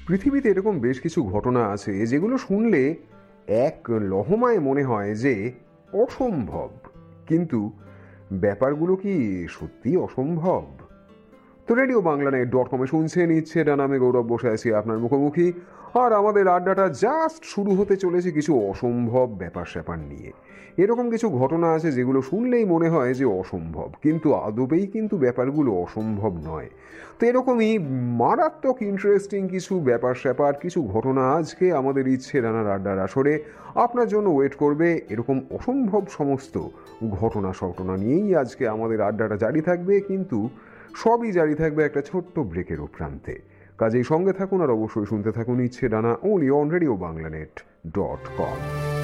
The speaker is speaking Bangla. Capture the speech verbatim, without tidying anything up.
পৃথিবীতে এরকম বেশ কিছু ঘটনা আছে যেগুলো শুনলে এক লহমায় মনে হয় যে অসম্ভব, কিন্তু ব্যাপারগুলো কি সত্যি অসম্ভব? তো রেডিও বাংলা নেট ডট কমে শুনছেন ইচ্ছে ডানা, আমি গৌরব বসে আছি আপনার মুখোমুখি। আর আমাদের আড্ডাটা জাস্ট শুরু হতে চলেছে কিছু অসম্ভব ব্যাপার স্যাপার নিয়ে। এরকম কিছু ঘটনা আছে যেগুলো শুনলেই মনে হয় যে অসম্ভব, কিন্তু আদবেই কিন্তু ব্যাপারগুলো অসম্ভব নয়। তো এরকমই মারাত্মক ইন্টারেস্টিং কিছু ব্যাপার স্যাপার, কিছু ঘটনা আজকে আমাদের ইচ্ছে ডানার আড্ডার আসরে আপনার জন্য ওয়েট করবে। এরকম অসম্ভব সমস্ত ঘটনা ঘটনা নিয়েই আজকে আমাদের আড্ডাটা জারি থাকবে, কিন্তু সবই জারি থাকবে একটা ছোট্ট ব্রেকেরও প্রান্তে। কাজেই সঙ্গে থাকুন আর অবশ্যই শুনতে থাকুন ইচ্ছে ডানা, only on radio Bangla net dot com.